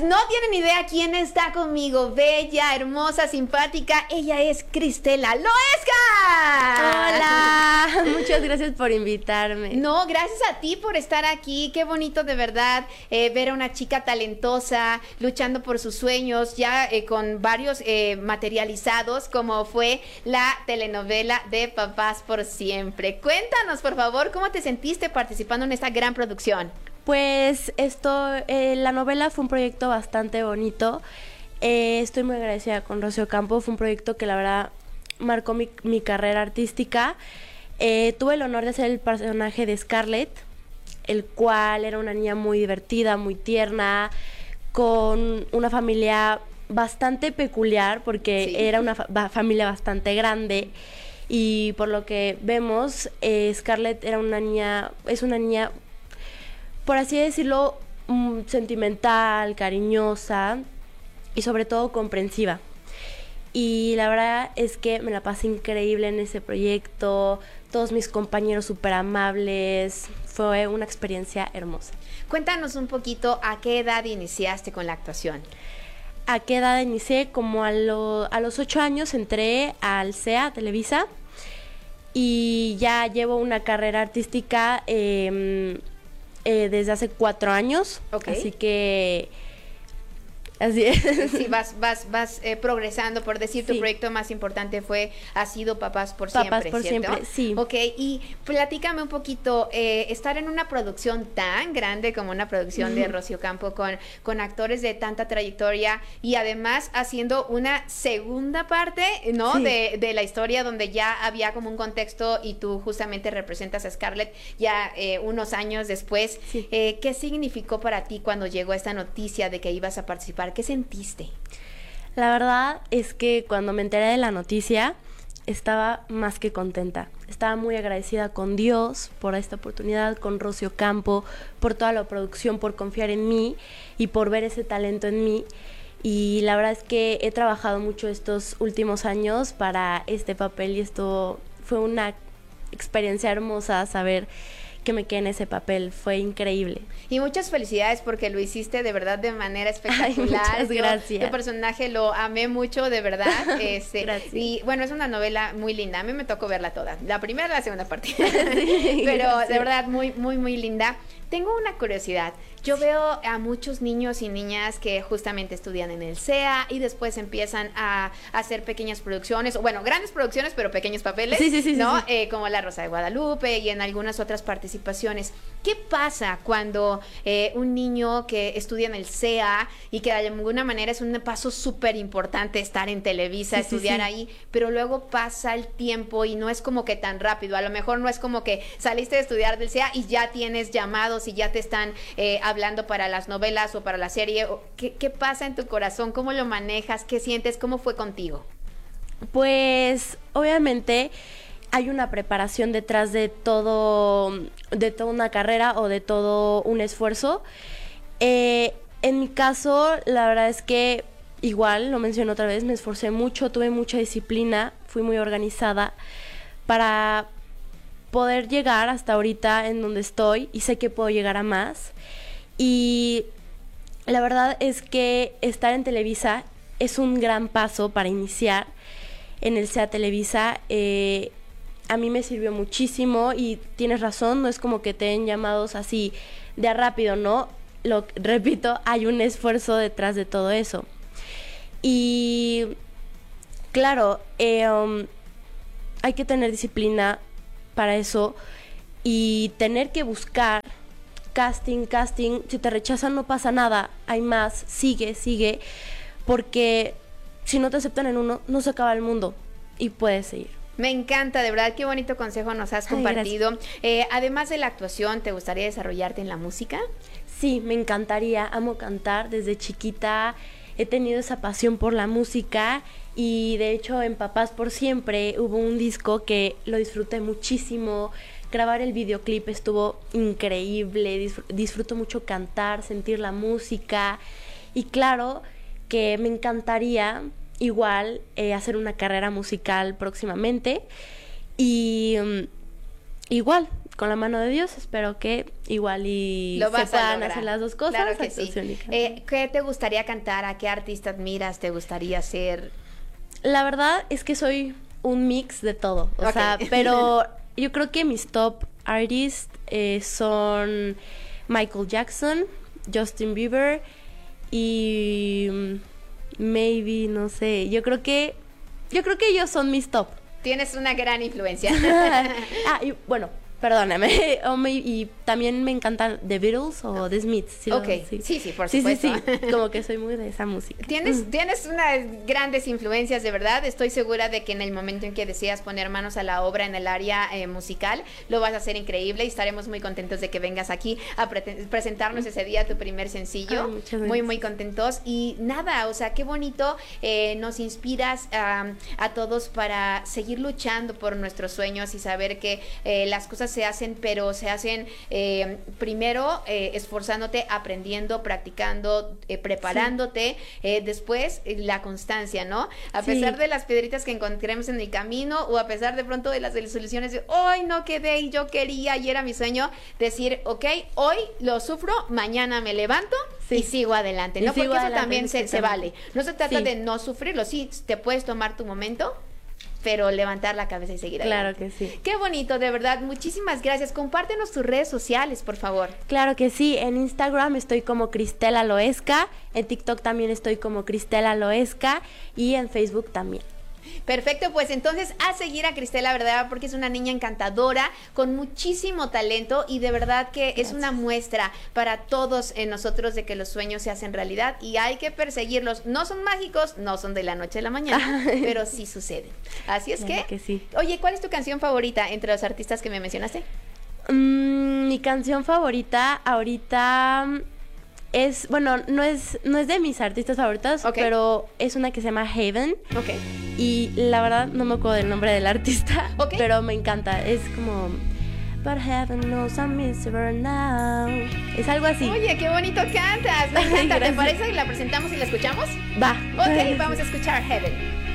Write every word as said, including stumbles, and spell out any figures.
no tienen idea quién está conmigo. Bella, hermosa, simpática. Ella es Cristela Loesca. Hola, muchas gracias por invitarme. No, gracias a ti por estar aquí. Qué bonito de verdad eh, ver a una chica talentosa luchando por sus sueños, ya eh, con varios eh, materializados, como fue la telenovela de Papás por Siempre. Cuéntanos, por favor, ¿cómo te sentiste participando en esta gran producción? Pues esto, eh, la novela fue un proyecto bastante bonito. Eh, estoy muy agradecida con Rocío Campo. Fue un proyecto que la verdad marcó mi, mi carrera artística. Eh, tuve el honor de hacer el personaje de Scarlett, el cual era una niña muy divertida, muy tierna, con una familia bastante peculiar, porque sí. era una fa- familia bastante grande. Y por lo que vemos, eh, Scarlett era una niña, es una niña, por así decirlo, um, sentimental, cariñosa y sobre todo comprensiva. Y la verdad es que me la pasé increíble en ese proyecto, todos mis compañeros súper amables, fue una experiencia hermosa. Cuéntanos un poquito, ¿a qué edad iniciaste con la actuación? ¿A qué edad inicié? Como a, lo, a los ocho años entré al C E A, Televisa, y ya llevo una carrera artística eh, eh, desde hace cuatro años, okay. Así que... Así es. Sí, vas, vas, vas eh, progresando, por decir, sí. Tu proyecto más importante fue, ha sido Papás por Papás Siempre, por ¿cierto? Siempre, sí. Ok, y platícame un poquito, eh, estar en una producción tan grande como una producción uh-huh. de Rocío Campo, con, con actores de tanta trayectoria, y además haciendo una segunda parte, ¿no? Sí. De, de la historia, donde ya había como un contexto, y tú justamente representas a Scarlett ya eh, unos años después. Sí. Eh, ¿qué significó para ti cuando llegó esta noticia de que ibas a participar? ¿Qué sentiste? La verdad es que cuando me enteré de la noticia estaba más que contenta. Estaba muy agradecida con Dios por esta oportunidad, con Rocío Campo, por toda la producción, por confiar en mí y por ver ese talento en mí. Y la verdad es que he trabajado mucho estos últimos años para este papel, y esto fue una experiencia hermosa, saber que me quedé en ese papel, fue increíble. Y muchas felicidades, porque lo hiciste de verdad de manera espectacular. Ay, muchas gracias. Yo, tu personaje lo amé mucho, de verdad. Este, gracias. Y bueno, es una novela muy linda. A mí me tocó verla toda, la primera y la segunda parte. Sí, pero gracias. De verdad muy, muy, muy linda. Tengo una curiosidad. Yo veo a muchos niños y niñas que justamente estudian en el C E A y después empiezan a, a hacer pequeñas producciones, o bueno, grandes producciones, pero pequeños papeles, sí, sí, sí, ¿no? Sí, sí. Eh, como La Rosa de Guadalupe y en algunas otras participaciones. ¿Qué pasa cuando eh, un niño que estudia en el C E A y que de alguna manera es un paso súper importante estar en Televisa, sí, estudiar sí, sí. ahí, pero luego pasa el tiempo y no es como que tan rápido? A lo mejor no es como que saliste de estudiar del C E A y ya tienes llamados y ya te están eh, hablando para las novelas o para la serie. ¿Qué, ¿Qué pasa en tu corazón? ¿Cómo lo manejas? ¿Qué sientes? ¿Cómo fue contigo? Pues obviamente hay una preparación detrás de todo, de toda una carrera o de todo un esfuerzo. Eh, en mi caso, la verdad es que igual, lo menciono otra vez, me esforcé mucho, tuve mucha disciplina, fui muy organizada para poder llegar hasta ahorita en donde estoy, y sé que puedo llegar a más. Y la verdad es que estar en Televisa es un gran paso para iniciar en el C E A Televisa. Eh, a mí me sirvió muchísimo, y tienes razón, no es como que te den llamados así de a rápido, ¿no? Lo repito, hay un esfuerzo detrás de todo eso. Y claro, eh, um, hay que tener disciplina para eso, y tener que buscar casting, casting, si te rechazan no pasa nada, hay más, sigue, sigue, porque si no te aceptan en uno, no se acaba el mundo y puedes seguir. Me encanta, de verdad, qué bonito consejo nos has compartido. Ay, eh, además de la actuación, ¿te gustaría desarrollarte en la música? Sí, me encantaría, amo cantar, desde chiquita he tenido esa pasión por la música, y de hecho en Papás por Siempre hubo un disco que lo disfruté muchísimo. Grabar el videoclip estuvo increíble, disfr- disfruto mucho cantar, sentir la música, y claro que me encantaría igual eh, hacer una carrera musical próximamente, y um, igual con la mano de Dios, espero que igual y Lo se vas a puedan lograr. hacer las dos cosas. Claro que sí. actuación y canto. Eh, ¿Qué te gustaría cantar? ¿A qué artista admiras? ¿Te gustaría ser? La verdad es que soy un mix de todo, o Ok. sea, pero yo creo que mis top artists eh, son Michael Jackson, Justin Bieber y mm, maybe, no sé, yo creo que yo creo que ellos son mis top. Tienes una gran influencia. ah, y bueno, perdóname, oh, me- y también me encantan The Beatles o The Smiths. ¿Sí lo- Ok, sí, sí, por sí, sí, supuesto. sí, como que soy muy de esa música. Tienes, tienes unas grandes influencias, de verdad. Estoy segura de que en el momento en que decidas poner manos a la obra en el área eh, musical, lo vas a hacer increíble y estaremos muy contentos de que vengas aquí a pre- presentarnos ese día tu primer sencillo. Ay, muchas muy, gracias. muy contentos. Y nada, o sea, qué bonito eh, nos inspiras a, a todos para seguir luchando por nuestros sueños y saber que eh, las cosas se hacen, pero se hacen eh, primero eh, esforzándote, aprendiendo, practicando, eh, preparándote, eh, después eh, la constancia, ¿no? A Sí. pesar de las piedritas que encontremos en el camino o a pesar de pronto de las soluciones de hoy no quedé y yo quería y era mi sueño, decir, ok, hoy lo sufro, mañana me levanto Sí. y sigo adelante, Y ¿no? sigo Porque eso adelante, también se, se vale. exactamente. No se trata Sí. de no sufrirlo, sí, te puedes tomar tu momento, pero levantar la cabeza y seguir Claro adelante. que sí. Qué bonito, de verdad. Muchísimas gracias. Compártenos tus redes sociales, por favor. Claro que sí, en Instagram estoy como Cristela Loesca, en TikTok también estoy como Cristela Loesca y en Facebook también. Perfecto, pues entonces a seguir a Cristela, ¿verdad? Porque es una niña encantadora, con muchísimo talento y de verdad que es una muestra para todos eh, nosotros de que los sueños se hacen realidad y hay que perseguirlos. No son mágicos, no son de la noche a la mañana, pero sí suceden. Así es Claro que, que sí. Oye, ¿cuál es tu canción favorita entre los artistas que me mencionaste? Mm, mi canción favorita ahorita mm, es, bueno, no es, no es de mis artistas favoritos, Ok. pero es una que se llama Haven. Ok. Y la verdad no me acuerdo del nombre del artista, Ok. pero me encanta. Es como But heaven knows I'm miserable now. Es algo así. Oye, qué bonito cantas. Me encanta. ¿Te Gracias. parece que la presentamos y la escuchamos? Va. Ok, vamos a escuchar Heaven.